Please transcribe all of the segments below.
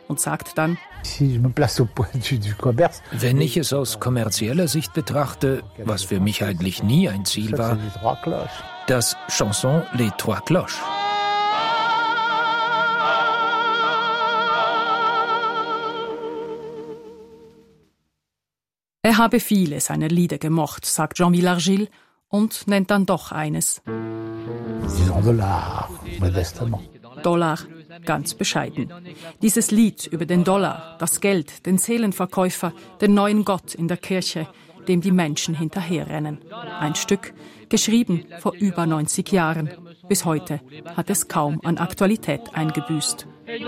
und sagt dann: Wenn ich es aus kommerzieller Sicht betrachte, was für mich eigentlich nie ein Ziel war, das Chanson Les Trois Cloches. Er habe viele seiner Lieder gemocht, sagt Jean Villargil und nennt dann doch eines. Dollar, ganz bescheiden. Dieses Lied über den Dollar, das Geld, den Seelenverkäufer, den neuen Gott in der Kirche, dem die Menschen hinterherrennen. Ein Stück, geschrieben vor über 90 Jahren. Bis heute hat es kaum an Aktualität eingebüßt.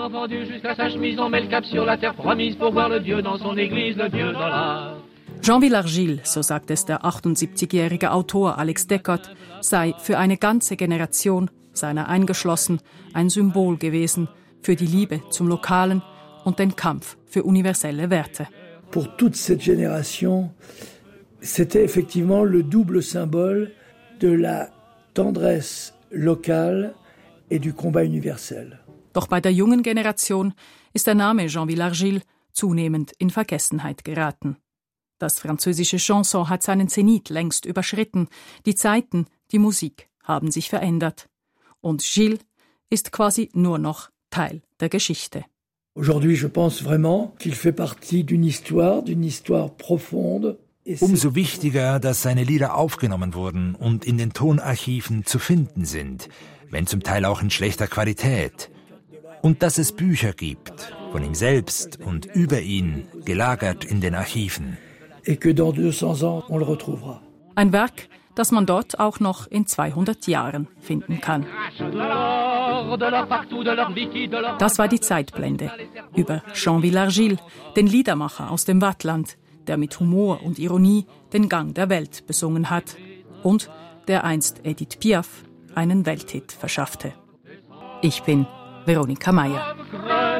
Jean Villargil, so sagt es der 78-jährige Autor Alex Deckert, sei für eine ganze Generation, seiner eingeschlossen, ein Symbol gewesen für die Liebe zum Lokalen und den Kampf für universelle Werte. Pour toute cette génération, c'était effectivement le double symbole de la tendresse locale et du combat universel. Doch bei der jungen Generation ist der Name Jean Villargil zunehmend in Vergessenheit geraten. Das französische Chanson hat seinen Zenit längst überschritten. Die Zeiten, die Musik haben sich verändert. Und Gilles ist quasi nur noch Teil der Geschichte. Aujourd'hui, je pense vraiment qu'il fait partie d'une histoire profonde. Umso wichtiger, dass seine Lieder aufgenommen wurden und in den Tonarchiven zu finden sind, wenn zum Teil auch in schlechter Qualität. Und dass es Bücher gibt, von ihm selbst und über ihn, gelagert in den Archiven. Et que dans 200 ans, on le retrouvera. Ein Werk, das man dort auch noch in 200 Jahren finden kann. Das war die Zeitblende über Jean Villargil, den Liedermacher aus dem Waadtland, der mit Humor und Ironie den Gang der Welt besungen hat und der einst Edith Piaf einen Welthit verschaffte. Ich bin Veronika Mayer.